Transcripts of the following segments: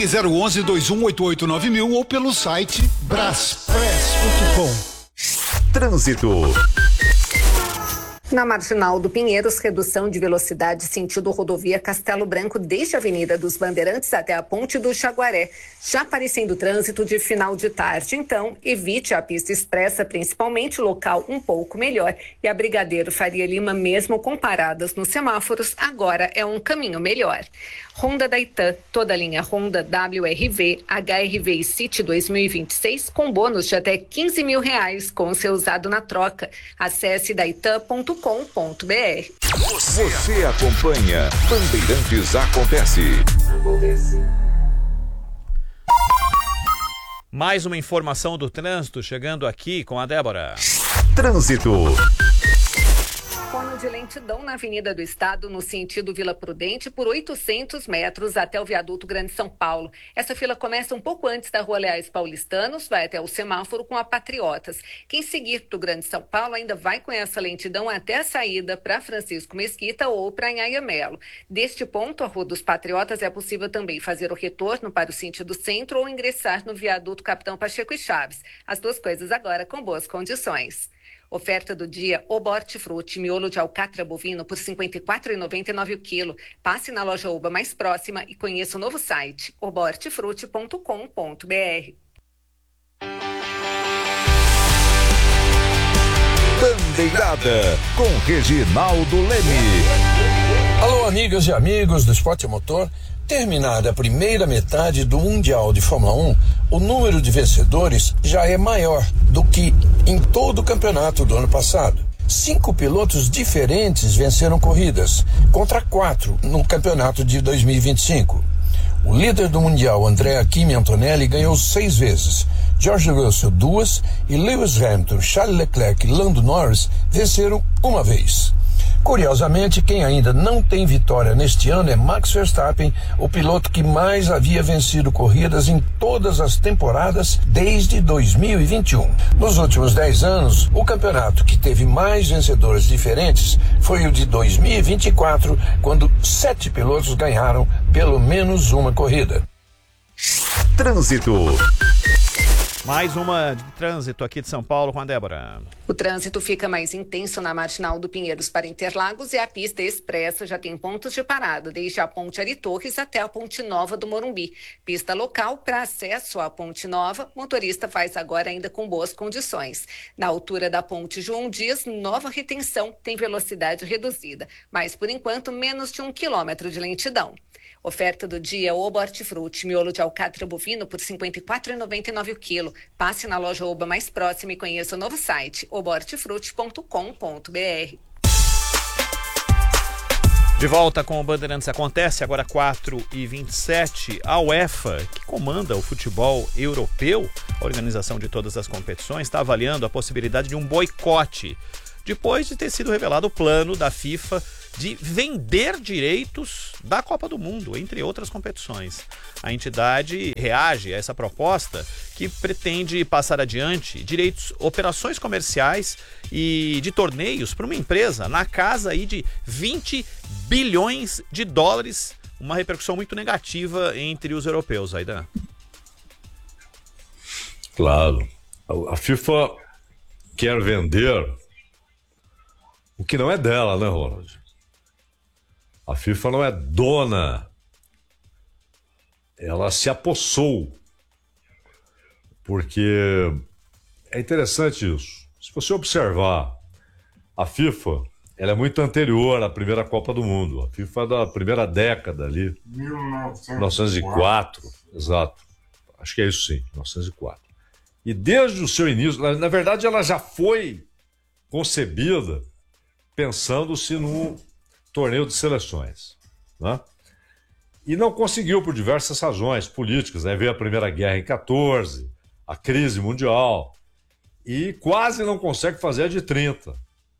011-2188-9000 ou pelo site braspress.com. Trânsito. Na Marginal do Pinheiros, redução de velocidade sentido rodovia Castelo Branco desde a Avenida dos Bandeirantes até a Ponte do Jaguaré, já aparecendo trânsito de final de tarde. Então, evite a pista expressa, principalmente local um pouco melhor. E a Brigadeiro Faria Lima, mesmo com paradas nos semáforos, agora é um caminho melhor. Honda Daitan, toda a linha Honda WRV, HRV e City 2026 com bônus de até R$15 mil com seu usado na troca. Acesse daitan.com.br. Você acompanha Bandeirantes Acontece. Mais uma informação do trânsito chegando aqui com a Débora. Trânsito. Cone de lentidão na Avenida do Estado, no sentido Vila Prudente, por 800 metros até o viaduto Grande São Paulo. Essa fila começa um pouco antes da Rua Leais Paulistanos, vai até o semáforo com a Patriotas. Quem seguir para o Grande São Paulo ainda vai com essa lentidão até a saída para Francisco Mesquita ou para Anhaia Melo. Deste ponto, a Rua dos Patriotas, é possível também fazer o retorno para o sentido centro ou ingressar no viaduto Capitão Pacheco e Chaves. As duas coisas agora com boas condições. Oferta do dia, Oba Hortifruti, miolo de alcatra bovino por R$ 54,99 o quilo. Passe na loja Oba mais próxima e conheça o novo site, obahortifruti.com.br. Bandeirada com Reginaldo Leme. Alô, amigas e amigos do Esporte Motor. Terminada a primeira metade do Mundial de Fórmula 1, o número de vencedores já é maior do que em todo o campeonato do ano passado. 5 pilotos diferentes venceram corridas, contra 4 no campeonato de 2025. O líder do Mundial, Andrea Kimi Antonelli, ganhou 6 vezes. George Russell 2 e Lewis Hamilton, Charles Leclerc e Lando Norris venceram 1 vez. Curiosamente, quem ainda não tem vitória neste ano é Max Verstappen, o piloto que mais havia vencido corridas em todas as temporadas desde 2021. Nos últimos 10 anos, o campeonato que teve mais vencedores diferentes foi o de 2024, quando 7 pilotos ganharam pelo menos uma corrida. Trânsito. Mais uma de trânsito aqui de São Paulo com a Débora. O trânsito fica mais intenso na Marginal do Pinheiros para Interlagos e a pista expressa já tem pontos de parada, desde a Ponte Ari Torres até a Ponte Nova do Morumbi. Pista local para acesso à Ponte Nova, motorista faz agora ainda com boas condições. Na altura da Ponte João Dias, nova retenção, tem velocidade reduzida, mas por enquanto menos de 1 quilômetro de lentidão. Oferta do dia, Oba Hortifruti, miolo de alcatra bovino por R$ 54,99 o quilo. Passe na loja Oba mais próxima e conheça o novo site, obahortifruti.com.br. De volta com o Bandeirantes Acontece, agora 4h27. A UEFA, que comanda o futebol europeu, a organização de todas as competições, está avaliando a possibilidade de um boicote, depois de ter sido revelado o plano da FIFA de vender direitos da Copa do Mundo, entre outras competições. A entidade reage a essa proposta que pretende passar adiante direitos, operações comerciais e de torneios para uma empresa na casa aí de 20 bilhões de dólares, uma repercussão muito negativa entre os europeus, Aidan. Claro, a FIFA quer vender o que não é dela, né, Ronald? A FIFA não é dona. Ela se apossou. Porque é interessante isso. Se você observar, a FIFA, ela é muito anterior à primeira Copa do Mundo. A FIFA é da primeira década ali. 1904. Exato. Acho que é isso sim, 1904. E desde o seu início, na verdade ela já foi concebida pensando-se no torneio de seleções, né? E não conseguiu por diversas razões políticas, né? Veio a Primeira Guerra em 14, a crise mundial, e quase não consegue fazer a de 30.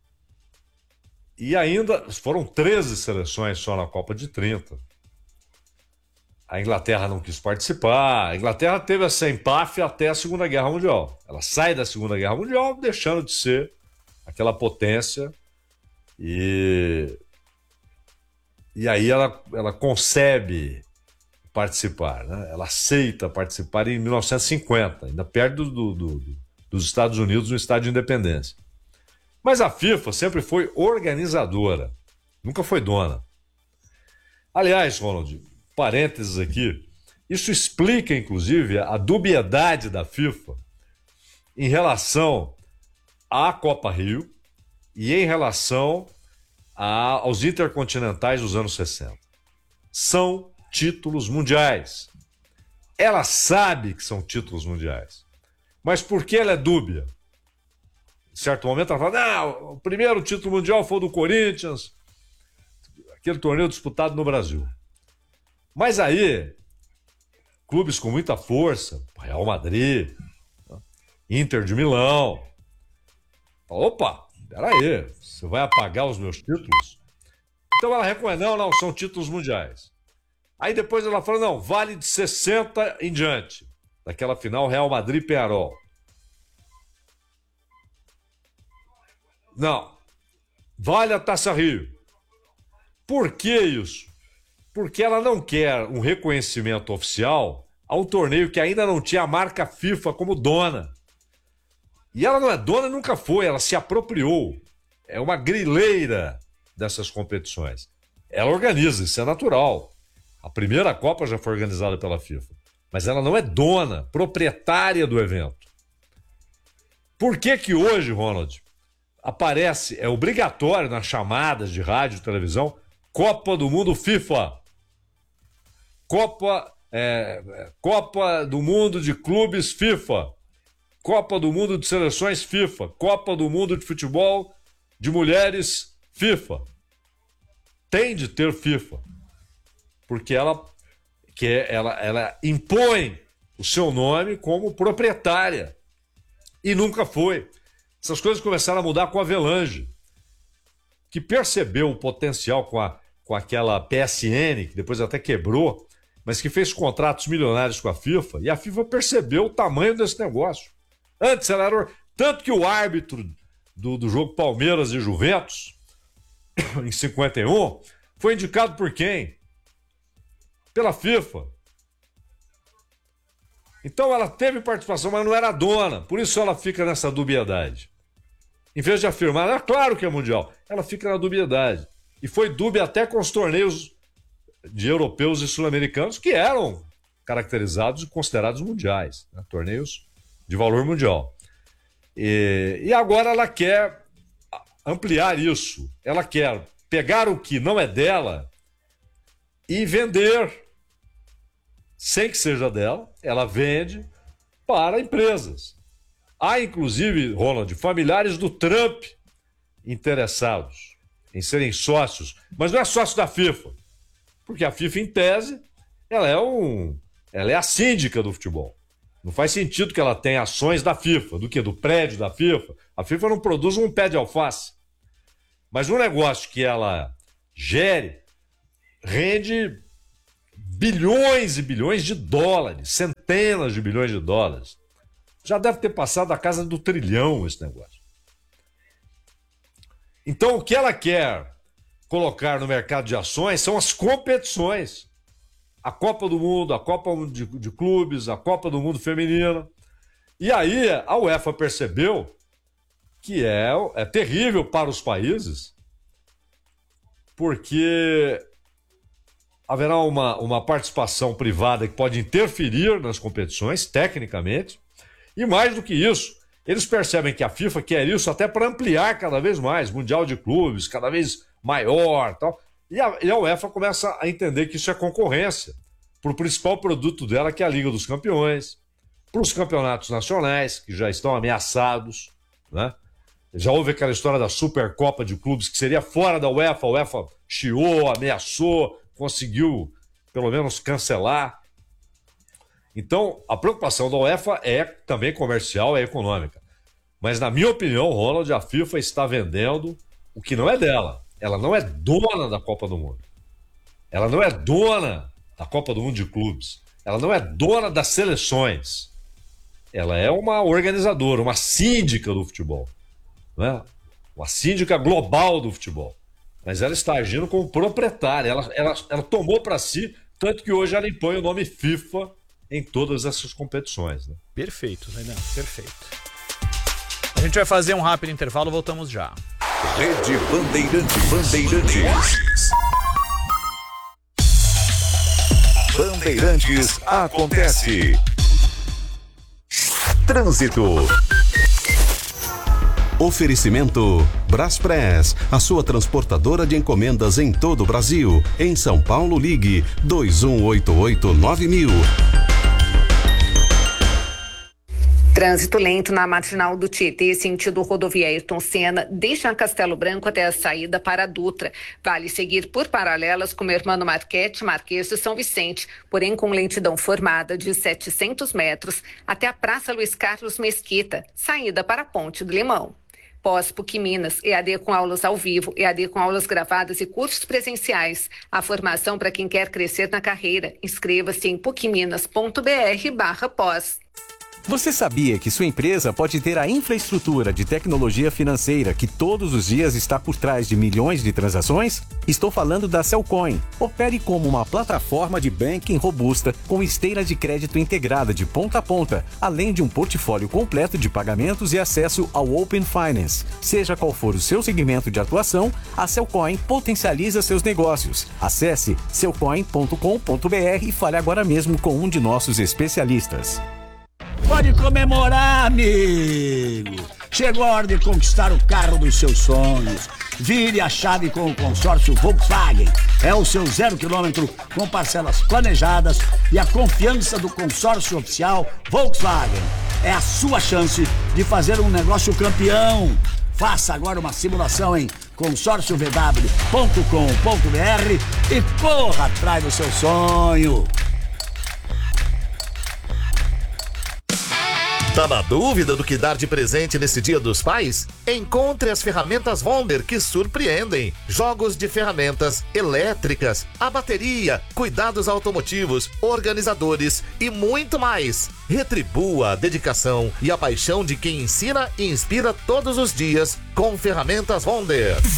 E ainda foram 13 seleções só na Copa de 30. A Inglaterra não quis participar. A Inglaterra teve essa empáfia até a Segunda Guerra Mundial. Ela sai da Segunda Guerra Mundial deixando de ser aquela potência. E aí ela concebe participar, né? Ela aceita participar em 1950, ainda perto dos Estados Unidos, no Estádio de Independência. Mas a FIFA sempre foi organizadora, nunca foi dona. Aliás, Ronald, parênteses aqui, isso explica, inclusive, a dubiedade da FIFA em relação à Copa Rio e em relação aos intercontinentais dos anos 60. São títulos mundiais. Ela sabe que são títulos mundiais. Mas por que ela é dúbia? Em certo momento ela fala, não, o primeiro título mundial foi o do Corinthians, aquele torneio disputado no Brasil. Mas aí, clubes com muita força, Real Madrid, Inter de Milão, opa, peraí, você vai apagar os meus títulos? Então ela reconhece, não, são títulos mundiais. Aí depois ela fala, não, vale de 60 em diante, daquela final Real Madrid-Peñarol. Não, vale a Taça Rio. Por que isso? Porque ela não quer um reconhecimento oficial a um torneio que ainda não tinha a marca FIFA como dona. E ela não é dona, nunca foi, ela se apropriou. É uma grileira dessas competições. Ela organiza, isso é natural. A primeira Copa já foi organizada pela FIFA. Mas ela não é dona, proprietária do evento. Por que que hoje, Ronald, aparece, é obrigatório nas chamadas de rádio e televisão, Copa do Mundo FIFA. Copa do Mundo de Clubes FIFA. Copa do Mundo de Seleções FIFA. Copa do Mundo de Futebol de Mulheres FIFA. Tem de ter FIFA. Porque ela impõe o seu nome como proprietária. E nunca foi. Essas coisas começaram a mudar com a Avelange, que percebeu o potencial com aquela PSN, que depois até quebrou, mas que fez contratos milionários com a FIFA, e a FIFA percebeu o tamanho desse negócio. Antes ela era... Tanto que o árbitro do jogo Palmeiras e Juventus, em 51, foi indicado por quem? Pela FIFA. Então ela teve participação, mas não era dona. Por isso ela fica nessa dubiedade. Em vez de afirmar, é claro que é mundial, ela fica na dubiedade. E foi dúbia até com os torneios de europeus e sul-americanos que eram caracterizados e considerados mundiais, né? Torneios de valor mundial. E agora ela quer ampliar isso. Ela quer pegar o que não é dela e vender. Sem que seja dela, ela vende para empresas. Há, inclusive, Ronald, familiares do Trump interessados em serem sócios, mas não é sócio da FIFA, porque a FIFA, em tese, ela é a síndica do futebol. Não faz sentido que ela tenha ações da FIFA, do quê? Do prédio da FIFA. A FIFA não produz um pé de alface. Mas um negócio que ela gere rende bilhões e bilhões de dólares, centenas de bilhões de dólares. Já deve ter passado a casa do trilhão esse negócio. Então, o que ela quer colocar no mercado de ações são as competições. A Copa do Mundo, a Copa de Clubes, a Copa do Mundo Feminina. E aí a UEFA percebeu que é terrível para os países, porque haverá uma participação privada que pode interferir nas competições, tecnicamente, e mais do que isso, eles percebem que a FIFA quer isso até para ampliar cada vez mais, Mundial de Clubes, cada vez maior, tal. E a UEFA começa a entender que isso é concorrência para o principal produto dela, que é a Liga dos Campeões, para os campeonatos nacionais, que já estão ameaçados, né? Já houve aquela história da Supercopa de Clubes, que seria fora da UEFA, a UEFA chiou, ameaçou, conseguiu pelo menos cancelar. Então, a preocupação da UEFA é também comercial, é econômica. Mas, na minha opinião, Ronald, a FIFA está vendendo o que não é dela. Ela não é dona da Copa do Mundo. Ela não é dona da Copa do Mundo de Clubes. Ela não é dona das seleções. Ela é uma organizadora, uma síndica do futebol, né? Uma síndica global do futebol. Mas ela está agindo como proprietária. Ela tomou para si Tanto que hoje ela impõe o nome FIFA em todas essas competições. Né? Perfeito, Zaidan, perfeito. A gente vai fazer um rápido intervalo, voltamos já. Rede Bandeirantes. Bandeirantes acontece. Trânsito. Oferecimento Braspress, a sua transportadora de encomendas em todo o Brasil. Em São Paulo, ligue 2188-9000. Trânsito lento na marginal do Tietê, sentido rodovia Ayrton Senna, deixa Castelo Branco até a saída para a Dutra. Vale seguir por paralelas com o Hermano Marquete, Marquês de São Vicente, porém com lentidão formada de 700 metros até a Praça Luiz Carlos Mesquita, saída para a Ponte do Limão. Pós-PUC Minas, EAD com aulas ao vivo, EAD com aulas gravadas e cursos presenciais. A formação para quem quer crescer na carreira. Inscreva-se em pucminas.br/pós. Você sabia que sua empresa pode ter a infraestrutura de tecnologia financeira que todos os dias está por trás de milhões de transações? Estou falando da Cellcoin. Opere como uma plataforma de banking robusta com esteira de crédito integrada de ponta a ponta, além de um portfólio completo de pagamentos e acesso ao Open Finance. Seja qual for o seu segmento de atuação, a Cellcoin potencializa seus negócios. Acesse cellcoin.com.br e fale agora mesmo com um de nossos especialistas. Pode comemorar, amigo! Chegou a hora de conquistar o carro dos seus sonhos. Vire a chave com o consórcio Volkswagen. É o seu 0 km com parcelas planejadas e a confiança do consórcio oficial Volkswagen. É a sua chance de fazer um negócio campeão. Faça agora uma simulação em consórciovw.com.br e corra atrás do seu sonho. Tá na dúvida do que dar de presente nesse Dia dos Pais? Encontre as ferramentas Wonder que surpreendem. Jogos de ferramentas elétricas, a bateria, cuidados automotivos, organizadores e muito mais. Retribua a dedicação e a paixão de quem ensina e inspira todos os dias com ferramentas Wonder.